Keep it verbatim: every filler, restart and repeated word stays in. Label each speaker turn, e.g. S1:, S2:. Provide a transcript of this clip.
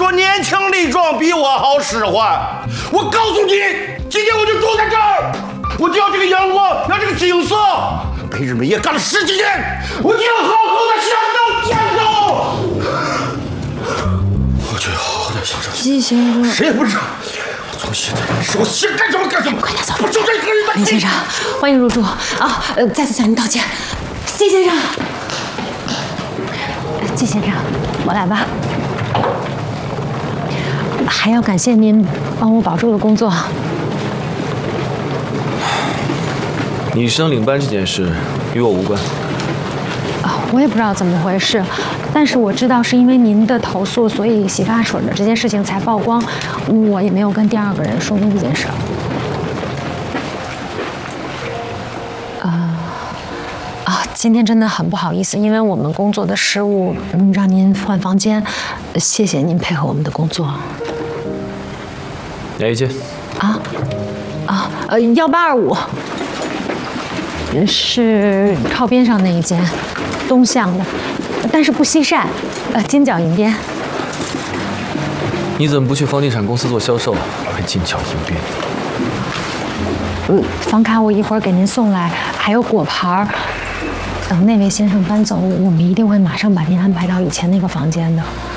S1: 说年轻力壮比我好使唤。我告诉你，今天我就住在这儿，我就要这个阳光，要这个景色。陪日美业干了十几年，我就要好好的享受享受。我就要好好的享受。
S2: 季先生，
S1: 谁也不知道。 从现在开始，我想干什么干什么，
S2: 快点走！
S1: 我就这一个人的。
S2: 林先生，欢迎入住啊！呃，再次向您道歉，季先生，季先生，我来吧。还要感谢您帮我保住了工作。
S3: 你升领班这件事与我无关。
S2: 啊，我也不知道怎么回事。 但是我知道是因为您的投诉，所以洗发水的这件事情才曝光。我也没有跟第二个人说过这件事。啊啊，今天真的很不好意思，因为我们工作的失误，嗯，让您换房间。谢谢您配合我们的工作。
S3: 哪一间？啊
S2: 啊呃，幺八二五，是靠边上那一间，东向的。 但是不西晒，呃，金角银边。
S3: 你怎么不去房地产公司做销售，还金角银边？
S2: 嗯，房卡我一会儿给您送来，还有果盘。等那位先生搬走，我们一定会马上把您安排到以前那个房间的。